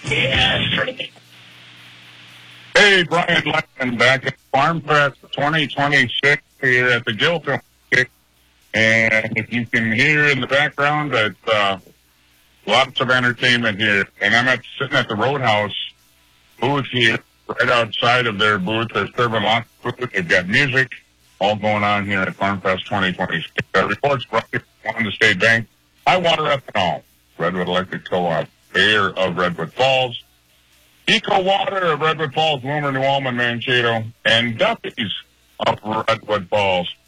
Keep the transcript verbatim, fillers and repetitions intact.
Hey, Brian Lennon back at Farm Fest twenty twenty-six here at the Gilpin. And if you can hear in the background, that uh, lots of entertainment here. And I'm at, sitting at the Roadhouse booth here, right outside of their booth. They're serving lots of food. They've got music all going on here at Farm Fest twenty twenty-six. Uh, reports from the State Bank. High Water Ethanol, Redwood Electric Co-op, Mayor of Redwood Falls, Eco Water of Redwood Falls, Wilmer, New Ulm, Mankato, and Duffy's of Redwood Falls.